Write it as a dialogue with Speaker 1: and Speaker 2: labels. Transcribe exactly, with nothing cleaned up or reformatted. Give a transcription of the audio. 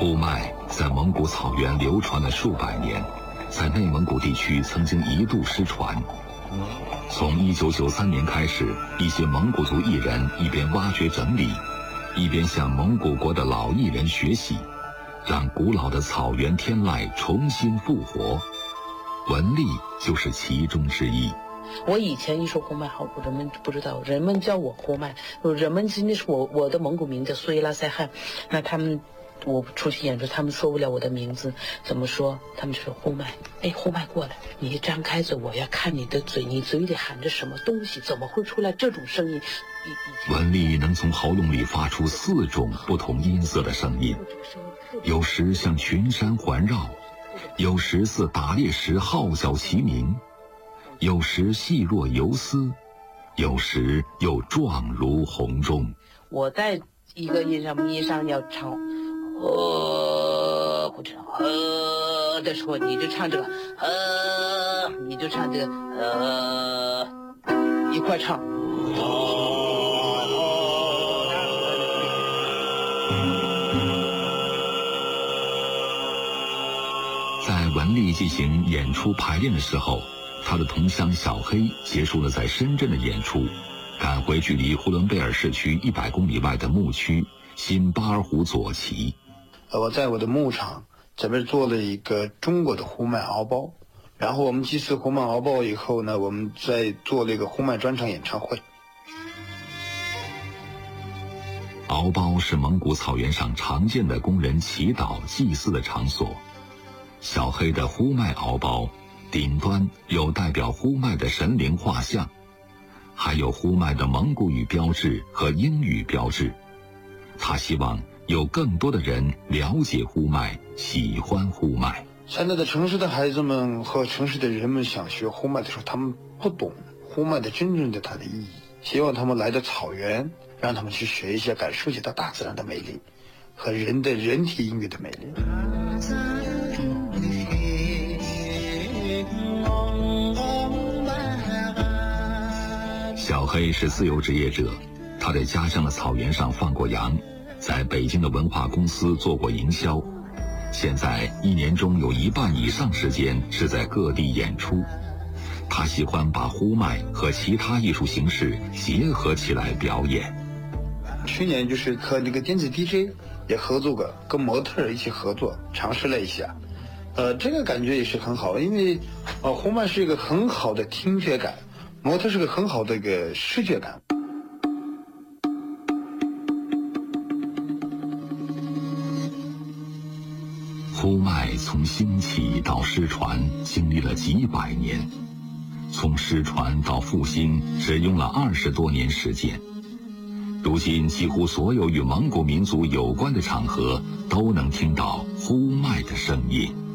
Speaker 1: 呼麦在蒙古草原流传了数百年，在内蒙古地区曾经一度失传。从一九九三年开始，一些蒙古族艺人一边挖掘整理，一边向蒙古国的老艺人学习，让古老的草原天籁重新复活。文丽就是其中之一。
Speaker 2: 我以前一说呼麦好，人们不知道，人们叫我呼麦，人们今天是我我的蒙古名叫苏伊拉塞汗，那他们我出去演出，他们受不了我的名字，怎么说？他们就说呼麦，哎，呼麦过来，你一张开嘴，我要看你的嘴，你嘴里含着什么东西？怎么会出来这种声音？
Speaker 1: 文丽能从喉咙里发出四种不同音色的声音，有时像群山环绕，有时似打猎时号角齐鸣，有时细若游丝，有时又状如洪钟。
Speaker 2: 我在一个音上咪上要唱呃或者呃的时候，你就唱这个呃，你就唱这个呃，一块唱。
Speaker 1: 在文丽进行演出排练的时候，他的同乡小黑结束了在深圳的演出，赶回距离呼伦贝尔市区一百公里外的牧区新巴尔虎左旗。
Speaker 3: 我在我的牧场这边做了一个中国的呼麦敖包，然后我们祭祀呼麦敖包以后呢，我们再做了一个呼麦专场演唱会。
Speaker 1: 敖包是蒙古草原上常见的工人祈祷祭祀的场所。小黑的呼麦敖包顶端有代表呼麦的神灵画像，还有呼麦的蒙古语标志和英语标志。他希望有更多的人了解呼麦，喜欢呼麦。
Speaker 3: 现在的城市的孩子们和城市的人们想学呼麦的时候，他们不懂呼麦的真正的它的意义，希望他们来到草原，让他们去学一些，感受一下它大自然的美丽和人的人体音乐的美丽。
Speaker 1: 小黑是自由职业者，他在家乡的草原上放过羊，在北京的文化公司做过营销，现在一年中有一半以上时间是在各地演出。他喜欢把呼麦和其他艺术形式结合起来表演。
Speaker 3: 去年就是和那个电子 D J 也合作过，跟模特一起合作，尝试了一下，呃，这个感觉也是很好，因为呃，呼麦是一个很好的听觉感，模特是个很好的一个视觉感。
Speaker 1: 呼麦从兴起到失传经历了几百年，从失传到复兴只用了二十多年时间。如今几乎所有与蒙古民族有关的场合都能听到呼麦的声音。